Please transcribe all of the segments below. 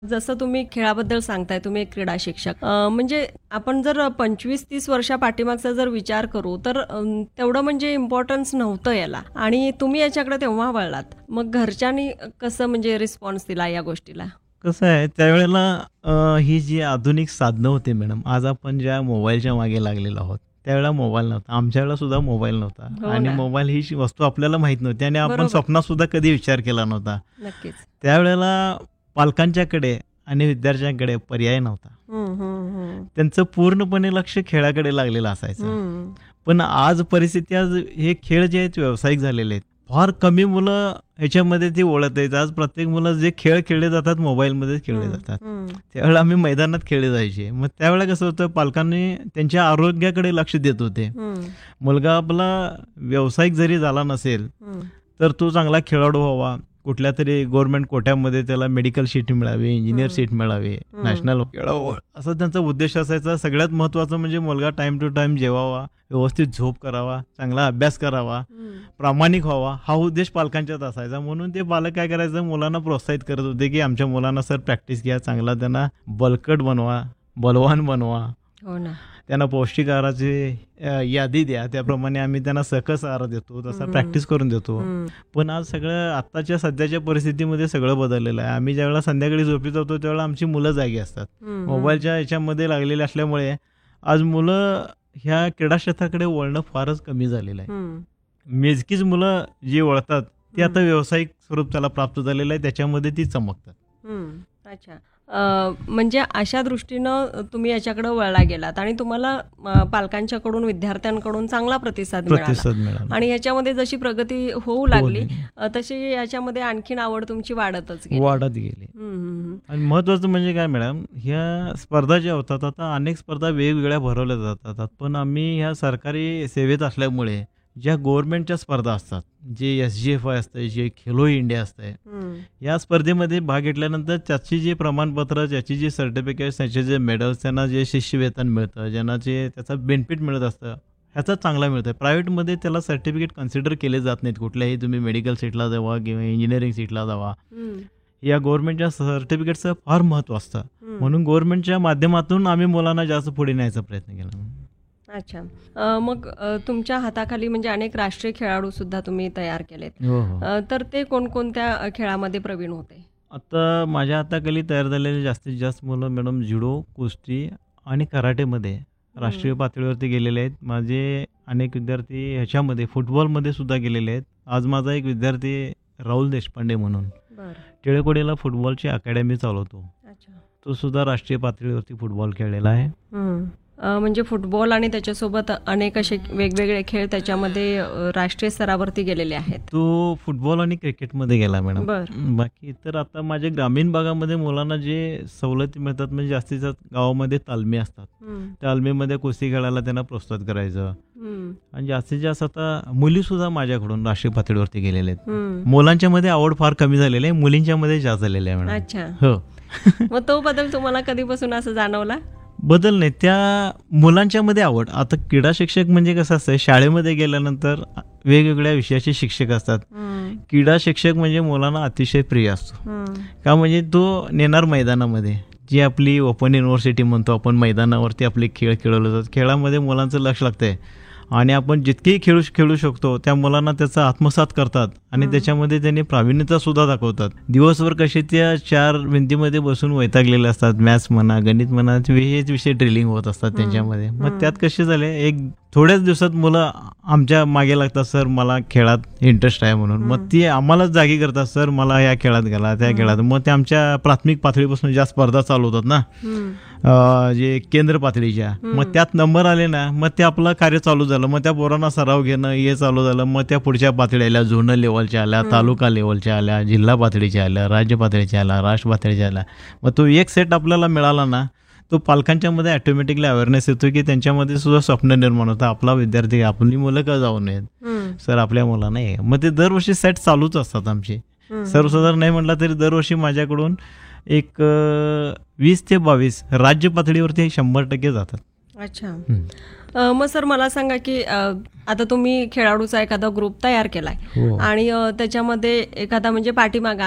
जसं तुम्ही खेळाबद्दल सांगताय, तुम्ही एक क्रीडा शिक्षक. म्हणजे आपण जर 25-30 वर्षा पाठीमागचा जर विचार करू, तर तेवढं म्हणजे इम्पोर्टन्स नव्हतं याला आणि तुम्ही याच्याकडे तेव्हा वळलात. मग घरच्यांनी कसं म्हणजे रिस्पॉन्स दिला या गोष्टीला? कसं आहे त्यावेळेला ही जी आधुनिक साधनं होती मॅडम, आज आपण ज्या मोबाईलच्या मागे लागलेलो आहोत, त्यावेळेला मोबाईल नव्हता. आमच्या वेळेला सुद्धा मोबाईल नव्हता हो आणि ना. मोबाईल ही वस्तू आपल्याला माहीत नव्हती आणि आपण बरोबर. स्वप्नात सुद्धा कधी विचार केला नव्हता. नक्कीच. त्यावेळेला पालकांच्याकडे आणि विद्यार्थ्यांकडे पर्याय नव्हता. हं, हं, हं. त्यांचं पूर्णपणे लक्ष खेळाकडे लागलेलं असायचं. हं. पण आज परिस्थिती आज हे खेळ जे आहेत व्यावसायिक झालेले आहेत. फार कमी मुलं ह्याच्यामध्ये ती ओळख आहेत. आज प्रत्येक मुलं जे खेळ खेळले जातात मोबाईलमध्येच खेळले हं, जातात. हं. त्यावेळेला आम्ही मैदानात खेळले जायचे. मग त्यावेळेला कसं होतं पालकांनी त्यांच्या आरोग्याकडे लक्ष देत होते. हं, मुलगा आपला व्यावसायिक जरी झाला नसेल, हं. तर तो चांगला खेळाडू व्हावा. कुठल्यातरी गव्हर्नमेंट कोट्यामध्ये त्याला मेडिकल सीट मिळावी, इंजिनियर हं. सीट मिळावी, हं. नॅशनल खेळावं असा त्यांचा उद्देश असायचा. सगळ्यात महत्त्वाचं म्हणजे मुलगा टाईम टू टाईम जेवावा, व्यवस्थित झोप करावा, चांगला अभ्यास करावा, हं. प्रामाणिक व्हावा हा उद्देश पालकांच्यात असायचा. म्हणून ते पालक काय करायचं मुलांना प्रोत्साहित करत होते की आमच्या मुलांना सर प्रॅक्टिस घ्या, चांगला त्यांना बलकट बनवा, बलवान बनवा, हो ना. त्यांना पौष्टिक आहाराची यादी द्या. त्याप्रमाणे आम्ही त्यांना सकस आहार देतो, तसा हं. प्रॅक्टिस करून देतो. हं. पण आज सगळं आत्ताच्या सध्याच्या परिस्थितीमध्ये सगळं बदललेलं आहे. आम्ही ज्यावेळेला संध्याकाळी झोपी जातो त्यावेळेला आमची मुलं जागी असतात. हं, मोबाईलच्या याच्यामध्ये लागलेले असल्यामुळे आज मुलं ह्या क्रीडा क्षेत्राकडे वळणं फारच कमी झालेलं आहे. हं. मेजकीच मुलं जी वळतात ती आता हं. व्यावसायिक स्वरूप त्याला प्राप्त झालेलं आहे. त्याच्यामध्ये ती चमकतात. हं. अच्छा. म्हणजे अशा दृष्टीनं तुम्ही याच्याकडे वळला गेलात आणि तुम्हाला पालकांच्याकडून, विद्यार्थ्यांकडून चांगला प्रतिसाद मिळाला प्रतिसाद मिळाला. आणि याच्यामध्ये जशी प्रगती होऊ हो लागली नाही. तशी याच्यामध्ये आणखीन आवड तुमची वाढतच गेली. वाढत गेली. हं, हं, आणि महत्त्वाचं म्हणजे काय मॅडम, ह्या स्पर्धा ज्या होतात आता अनेक स्पर्धा वेगवेगळ्या भरवल्या जातात. पण आम्ही ह्या सरकारी सेवेत असल्यामुळे ज्या गव्हर्नमेंटच्या स्पर्धा असतात, जे SGFI असतं, जे खेलो इंडिया असतंय, हं. या स्पर्धेमध्ये भाग घेतल्यानंतर त्याची जे प्रमाणपत्र, त्याची जी सर्टिफिकेट्स, त्याचे जे मेडल्स, त्यांना जे शिष्यवेतन मिळतं, ज्यांना जे त्याचा बेनिफिट मिळत असतं, ह्याचा चांगला मिळतं आहे. प्रायव्हेटमध्ये त्याला सर्टिफिकेट कन्सिडर केले जात नाहीत. कुठल्याही तुम्ही मेडिकल सीटला जावा किंवा इंजिनिअरिंग सीटला जावा. हं. या गव्हर्नमेंटच्या सर्टिफिकेटचं फार महत्त्व असतं. हं. म्हणून गव्हर्नमेंटच्या माध्यमातून आम्ही मुलांना जास्त पुढे न्यायचा प्रयत्न केला. अच्छा. मग तुमच्या हाताखाली म्हणजे अनेक राष्ट्रीय खेळाडू सुद्धा तुम्ही तयार केलेत. हो, हो. तर ते कोणकोणत्या खेळामध्ये प्रवीण होते? आता माझ्या हाताखाली तयार झालेले जास्तीत जास्त मुलं मॅडम जुडो, कुस्ती आणि कराटेमध्ये राष्ट्रीय पातळीवरती गेलेले आहेत. माझे अनेक विद्यार्थी ह्याच्यामध्ये फुटबॉलमध्ये सुद्धा गेलेले आहेत. आज माझा एक विद्यार्थी राहुल देशपांडे म्हणून बरं. टिळकोडीला फुटबॉलची अकॅडमी चालवतो. अच्छा. तो सुद्धा राष्ट्रीय पातळीवरती फुटबॉल खेळलेला आहे. हं. म्हणजे फुटबॉल आणि त्याच्यासोबत अनेक असे वेगवेगळे खेळ त्याच्यामध्ये राष्ट्रीय स्तरावरती गेलेले आहेत. तो फुटबॉल आणि क्रिकेटमध्ये गेला मॅडम. बरं. बाकी तर आता माझ्या ग्रामीण भागामध्ये मुलांना जे सवलती मिळतात म्हणजे जास्तीत जास्त गावामध्ये तालमी असतात. हं. तालमीमध्ये कुस्ती खेळायला त्यांना प्रोत्साहित करायचं हं. आणि जास्तीत जास्त आता मुलीसुद्धा माझ्याकडून राष्ट्रीय पातळीवरती गेलेले आहेत. हं. मुलांच्यामध्ये आवड फार कमी झालेली आहे, मुलींच्यामध्ये जास्त झालेली आहे मॅडम. अच्छा. हो. मग तो बदल तुम्हाला कधीपासून असं जाणवला? बदल नाही, त्या मुलांच्यामध्ये आवड. आता क्रीडा शिक्षक म्हणजे कसं असतं, शाळेमध्ये गेल्यानंतर वेगवेगळ्या विषयाचे शिक्षक असतात. हं. क्रीडा शिक्षक म्हणजे मुलांना अतिशय प्रिय असतो. हं. का म्हणजे तो नेणार मैदानामध्ये, जी आपली ओपन युनिव्हर्सिटी म्हणतो आपण, मैदानावरती आपले खेळ खेळवले जातात. खेळामध्ये मुलांचं लक्ष लागतंय आणि आपण जितकेही खेळू शकतो त्या मुलांना त्याचा आत्मसात करतात आणि त्याच्यामध्ये त्यांनी प्रावीण्यता सुद्धा दाखवतात. दिवसभर कसे त्या चार भिंतीमध्ये बसून वैतागलेले असतात. मॅथ्स म्हणा, गणित म्हणा, हेच विषय ड्रिलिंग होत असतात त्यांच्यामध्ये. मग त्यात कसे झाले, एक थोड्याच दिवसात मुलं आमच्या मागे लागतात, सर मला खेळात इंटरेस्ट आहे म्हणून. मग ती आम्हालाच जागी करतात, सर मला या खेळात गेला, त्या खेळात. मग ते आमच्या प्राथमिक पातळीपासून ज्या स्पर्धा चालू होतात ना, जे केंद्र पातळीच्या, मग त्यात नंबर आले ना, मग ते आपलं कार्य चालू झालं. मग त्या पोरांना सराव घेणं हे चालू झालं. मग त्या पुढच्या पातळी आल्या, झोनल लेवलच्या आल्या, तालुका लेवलच्या आल्या, जिल्हा पातळीच्या आल्या, राज्य पातळीच्या आल्या, राष्ट्र पातळीच्या आल्या. मग तो एक सेट आपल्याला मिळाला ना, तो पालकांच्यामध्ये ऑटोमॅटिकली अवेअरनेस येतो की त्यांच्यामध्ये सुद्धा स्वप्न निर्माण होतं, आपला विद्यार्थी, आपली मुलं का जाऊ नयेत, सर आपल्या मुलांना हे. मग ते दरवर्षी सेट चालूच असतात आमचे. सर्वसाधारण नाही म्हटलं तरी दरवर्षी माझ्याकडून एक 20 ते 22 राज्य पातळीवरती 100% जातात. अच्छा. मग सर मला सांगा की आता तुम्ही खेळाडूचा एखादा ग्रुप तयार केलाय हो. आणि त्याच्यामध्ये एखादा म्हणजे पाठीमागा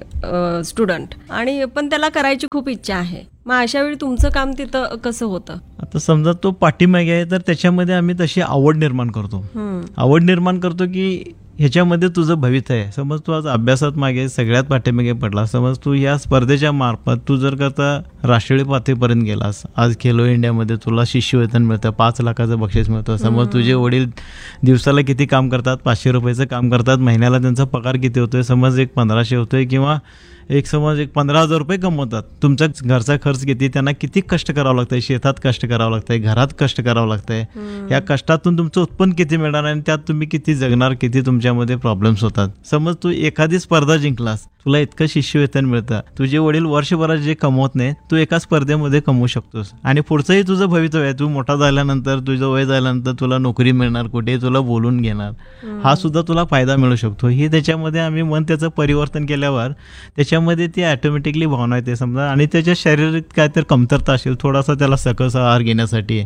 आहे स्टुडंट आणि पण त्याला करायची खूप इच्छा आहे, मग अशा वेळी तुमचं काम तिथं कसं होतं? आता समजा तो पाठीमागे आहे तर त्याच्यामध्ये आम्ही तशी आवड निर्माण करतो. आवड निर्माण करतो की ह्याच्यामध्ये तुझं भवितव्य आहे. समज तू आज अभ्यासात मागे सगळ्यात पाठीमागे पडला, समज तू या स्पर्धेच्या मार्फत तू जर का आता राष्ट्रीय पातळीपर्यंत गेलास, आज खेलो इंडियामध्ये तुला शिष्यवेतन मिळतं, 5 लाखाचं बक्षीस मिळतं. समज तुझे वडील दिवसाला किती काम करतात, 500 रुपयाचं काम करतात, महिन्याला त्यांचा पगार किती होतोय, समज एक 1500 होतोय किंवा समज 15,000 रुपये कमवतात. तुमचा घरचा खर्च किती, त्यांना किती कष्ट करावं लागतंय, शेतात कष्ट करावं लागतंय, घरात कष्ट करावं लागतंय. या कष्टातून तुमचं उत्पन्न किती मिळणार आणि त्यात तुम्ही किती जगणार, किती तुमच्यामध्ये प्रॉब्लेम्स होतात. समज तू एखादी स्पर्धा जिंकलास, तुला इतकं शिष्यवेतन मिळतं, तुझे वडील वर्षभरात जे कमवत नाही तू एका स्पर्धेमध्ये कमवू शकतोस आणि पुढचंही तुझं भवितव्य आहे. तू मोठा झाल्यानंतर, तुझं वय झाल्यानंतर तुला नोकरी मिळणार, कुठे तुला बोलून घेणार, हा सुद्धा तुला फायदा मिळू शकतो. ही त्याच्यामध्ये आम्ही मन त्याचं परिवर्तन केल्यावर त्याच्यामध्ये ती ऑटोमॅटिकली भावना येते समजा. आणि त्याच्या शारीरिक काय तर कमतरता असेल, थोडासा त्याला सकस आहार घेण्यासाठी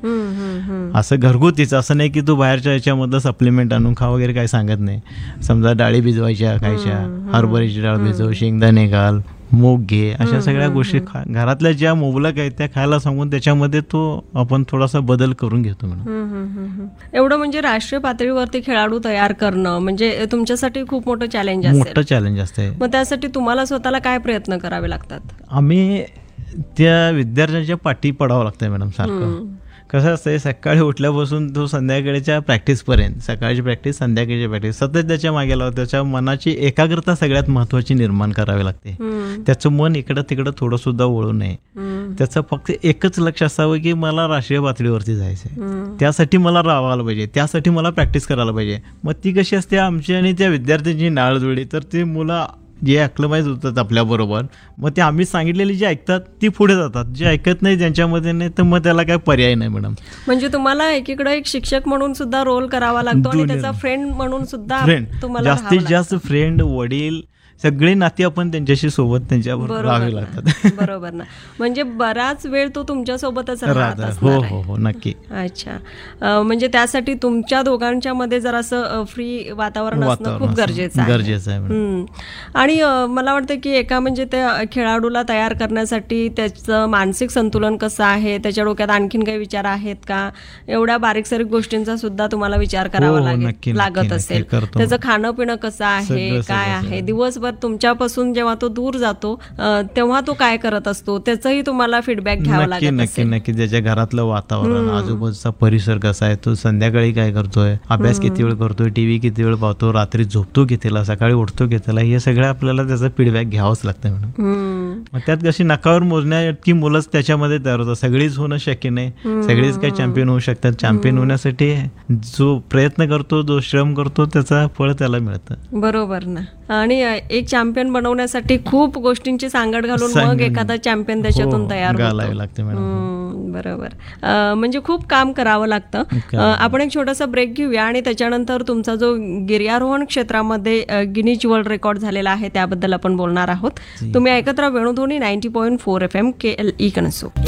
असं घरगुतीच, असं नाही की तू बाहेरच्या याच्यामधलं सप्लिमेंट आणून खा वगैरे काय सांगत नाही. समजा डाळी भिजवायच्या खायच्या, हरभऱ्याची डाळ भिजव, शेंगदाणे घाल, मूग घे, अशा सगळ्या गोष्टी घरातल्या ज्या मुबलक आहेत त्या खायला सांगून त्याच्यामध्ये तो आपण थोडासा बदल करून घेतो मॅडम. एवढं म्हणजे राष्ट्रीय पातळीवरती खेळाडू तयार करणं म्हणजे तुमच्यासाठी खूप मोठं चॅलेंज असेल. मोठं चॅलेंज असते. मग त्यासाठी तुम्हाला स्वतःला काय प्रयत्न करावे लागतात? आम्ही त्या विद्यार्थ्यांच्या पाठी पडावं लागतंय मॅडम सारखं. कसं असतंय, सकाळी उठल्यापासून तो संध्याकाळच्या प्रॅक्टिसपर्यंत, सकाळची प्रॅक्टिस संध्याकाळची प्रॅक्टिस, सतत त्याच्या मागे लावतो. त्याच्या मनाची एकाग्रता सगळ्यात महत्वाची निर्माण करावी लागते. त्याचं मन इकडं तिकडं थोडं सुद्धा वळू नये. त्याचं फक्त एकच लक्ष असावं की मला राष्ट्रीय पातळीवरती जायचंय, त्यासाठी मला राहायला पाहिजे, त्यासाठी मला प्रॅक्टिस करायला पाहिजे. मग ती कशी असते आमची आणि त्या विद्यार्थ्यांची नाळ जुळली तर ते मुलं जे अक्लमाईज होतात आपल्याबरोबर, मग ते आम्ही सांगितलेली जे ऐकतात ती पुढे जातात, जे ऐकत नाही ज्यांच्यामध्ये नाही तर मग त्याला काय पर्याय नाही मॅडम. म्हणजे तुम्हाला एकीकडे एक शिक्षक म्हणून सुद्धा रोल करावा लागतो आणि त्याचा फ्रेंड म्हणून सुद्धा तुम्हाला जास्तीत जास्त फ्रेंड, वडील, सगळे नाती आपण त्यांच्याशी सोबत त्यांच्याबरोबर राहावे लागतात. बरोबर ना. म्हणजे बराच वेळ तो तुमच्या सोबतच राहत हो असणार हो हो नक्की. अच्छा. म्हणजे त्यासाठी तुमच्या दोघांच्या मध्ये जरासं फ्री वातावरण असणं खूप गरजेचं आहे. आणि मला वाटतं की एका म्हणजे त्या खेळाडूला तयार करण्यासाठी त्याचं मानसिक संतुलन कसं आहे, त्याच्या डोक्यात आणखीन काही विचार आहेत का, एवढ्या बारीक सारीक गोष्टींचा सुद्धा तुम्हाला विचार करावा लागत असेल. त्याचं खाणं पिणं कसं आहे, काय आहे, दिवसभर तुमच्यापासून जेव्हा तो दूर जातो तेव्हा तो काय करत असतो त्याचाही तुम्हाला फीडबॅक घ्यावा लागेल. नक्की त्याच्या घरातलं वातावरण, आजूबाजूचा परिसर कसा आहे, तो संध्याकाळी काय करतोय, अभ्यास किती वेळ करतोय, टीव्ही किती वेळ पाहतो, रात्री झोपतो कितीला, सकाळी उठतो कितीला, हे सगळं आपल्याला त्याचा फीडबॅक घ्यावाच लागतं मॅडम. मग त्यात कशी नकावर मोजण्या इतकी मुलंच त्याच्यामध्ये तयार होतात. सगळीच होणं शक्य नाही, सगळीच काही चॅम्पियन होऊ शकतात. चॅम्पियन होण्यासाठी जो प्रयत्न करतो, जो श्रम करतो, त्याचा फळ त्याला मिळतं. बरोबर ना. आणि एक चॅम्पियन बनवण्यासाठी खूप गोष्टींची सांगड घालून मग एखादा चॅम्पियन त्याच्यातून तयार होतो. बरोबर. म्हणजे खूप काम करावं लागतं. आपण एक छोटासा ब्रेक घेऊया आणि त्याच्यानंतर तुमचा जो गिर्यारोहण क्षेत्रामध्ये गिनीज वर्ल्ड रेकॉर्ड झालेला आहे त्याबद्दल आपण बोलणार आहोत. तुम्ही ऐकत राहा वेणुध्वनी 90.4 FM KLE कणसू.